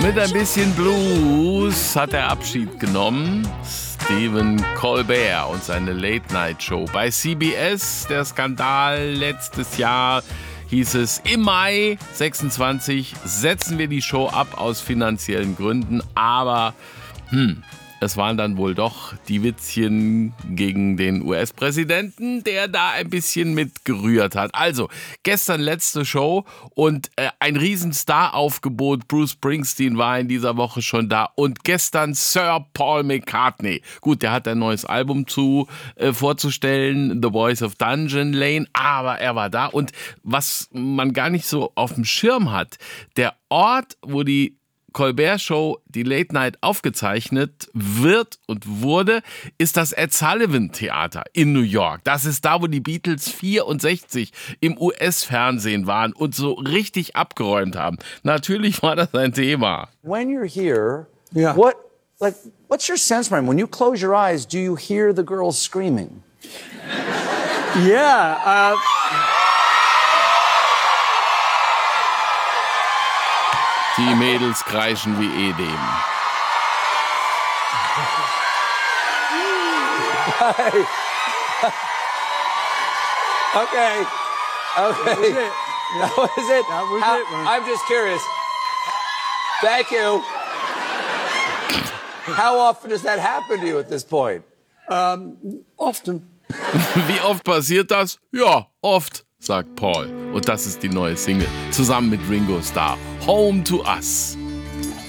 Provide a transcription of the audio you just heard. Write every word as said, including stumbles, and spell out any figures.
Mit ein bisschen Blues hat er Abschied genommen. Stephen Colbert und seine Late-Night-Show bei C B S. Der Skandal letztes Jahr hieß es, im Mai sechsundzwanzig setzen wir die Show ab aus finanziellen Gründen. Aber hm, es waren dann wohl doch die Witzchen gegen den U S-Präsidenten, der da ein bisschen mitgerührt hat. Also, gestern letzte Show und äh, ein Riesenstar-Aufgebot. Bruce Springsteen war in dieser Woche schon da und gestern Sir Paul McCartney. Gut, der hat ein neues Album zu äh, vorzustellen, The Voice of Dungeon Lane, aber er war da. Und was man gar nicht so auf dem Schirm hat, der Ort, wo die Colbert-Show, die Late Night aufgezeichnet wird und wurde, ist das Ed Sullivan Theater in New York. Das ist da, wo die Beatles vierundsechzig im U S-Fernsehen waren und so richtig abgeräumt haben. Natürlich war das ein Thema. When you're here, Yeah. what, like, what's your sense, man? When you close your eyes, do you hear the girls screaming? Yeah. Uh, Die Mädels kreischen wie Edem. okay. Okay. that was it. Yeah. That was it. That was How- it, man. I'm just curious. Thank you. How often does that happen to you at this point? Often. Wie oft passiert das? Ja, oft, sagt Paul. Und das ist die neue Single, zusammen mit Ringo Starr. Home to Us.